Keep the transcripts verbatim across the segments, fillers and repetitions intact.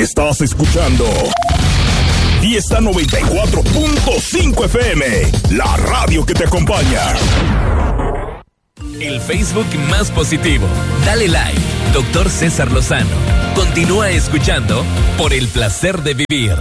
Estás escuchando Fiesta noventa y cuatro punto cinco F M, la radio que te acompaña. El Facebook más positivo. Dale like, doctor César Lozano. Continúa escuchando por el placer de vivir.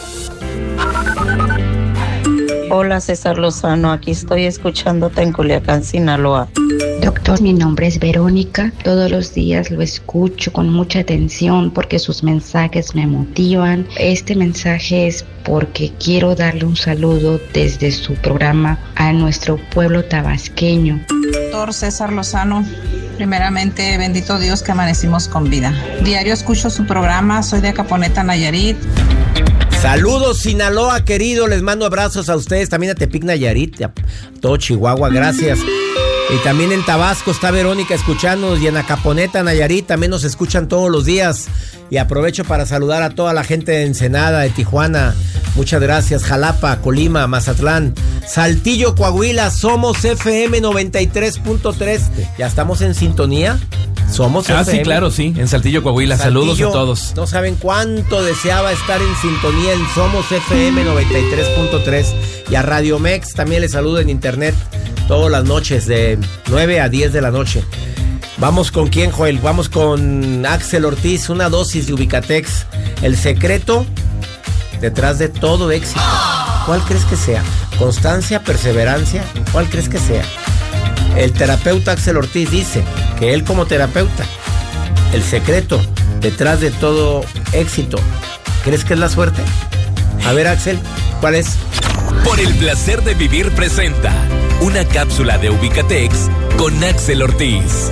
Hola César Lozano, aquí estoy escuchándote en Culiacán, Sinaloa. Doctor, mi nombre es Verónica. Todos los días lo escucho con mucha atención porque sus mensajes me motivan. Este mensaje es porque quiero darle un saludo desde su programa a nuestro pueblo tabasqueño. Doctor César Lozano, primeramente bendito Dios que amanecimos con vida. Diario escucho su programa, soy de Acaponeta, Nayarit. Saludos Sinaloa, querido, les mando abrazos a ustedes, también a Tepic, Nayarit, a todo Chihuahua, gracias. Y también en Tabasco está Verónica escuchándonos, y en Acaponeta, Nayarit, también nos escuchan todos los días. Y aprovecho para saludar a toda la gente de Ensenada, de Tijuana, muchas gracias. Jalapa, Colima, Mazatlán, Saltillo, Coahuila, somos F M noventa y tres punto tres. ¿Ya estamos en sintonía? Somos ah, F M. Sí, claro, sí, en Saltillo, Coahuila. Saltillo, saludos a todos. No saben cuánto deseaba estar en sintonía en Somos F M noventa y tres punto tres. Y a Radio Mex también les saludo en internet todas las noches de nueve a diez de la noche. Vamos con quién, Joel, vamos con Axel Ortiz, una dosis de Ubicatex. El secreto detrás de todo éxito, ¿cuál crees que sea? ¿Constancia, perseverancia? ¿Cuál crees que sea? El terapeuta Axel Ortiz dice que él como terapeuta, el secreto detrás de todo éxito, ¿crees que es la suerte? A ver, Axel, ¿cuál es? Por el placer de vivir presenta una cápsula de Ubicatex con Axel Ortiz.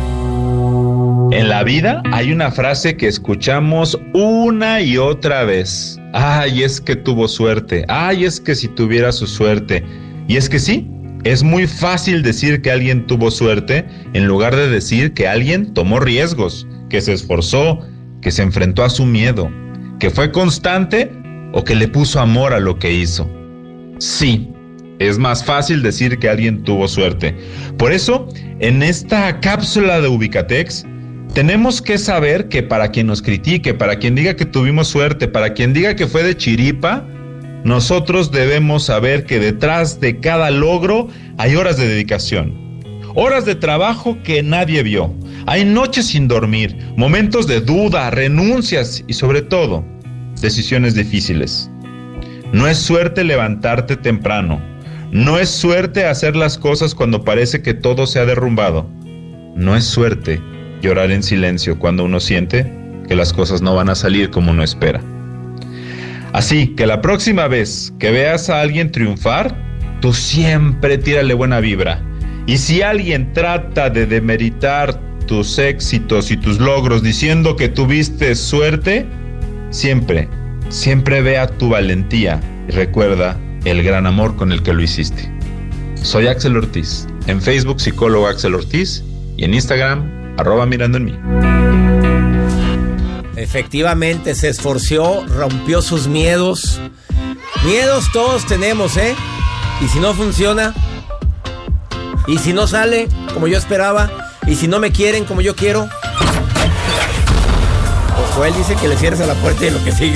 En la vida hay una frase que escuchamos una y otra vez. Ay, es que tuvo suerte. Ay, es que si tuviera su suerte. Y es que sí, es muy fácil decir que alguien tuvo suerte en lugar de decir que alguien tomó riesgos, que se esforzó, que se enfrentó a su miedo, que fue constante o que le puso amor a lo que hizo. Sí, es más fácil decir que alguien tuvo suerte. Por eso, en esta cápsula de Ubicatex, tenemos que saber que para quien nos critique, para quien diga que tuvimos suerte, para quien diga que fue de chiripa, nosotros debemos saber que detrás de cada logro hay horas de dedicación, horas de trabajo que nadie vio. Hay noches sin dormir, momentos de duda, renuncias y sobre todo, decisiones difíciles. No es suerte levantarte temprano. No es suerte hacer las cosas cuando parece que todo se ha derrumbado. No es suerte llorar en silencio cuando uno siente que las cosas no van a salir como uno espera. Así que la próxima vez que veas a alguien triunfar, tú siempre tírale buena vibra. Y si alguien trata de demeritar tus éxitos y tus logros diciendo que tuviste suerte, siempre, siempre vea tu valentía y recuerda el gran amor con el que lo hiciste. Soy Axel Ortiz, en Facebook psicólogo Axel Ortiz y en Instagram arroba mirando en mí. Efectivamente, se esforció, rompió sus miedos. Miedos todos tenemos, ¿eh? Y si no funciona, y si no sale como yo esperaba, y si no me quieren como yo quiero, ojo, él dice que le cierres a la puerta y lo que sigue.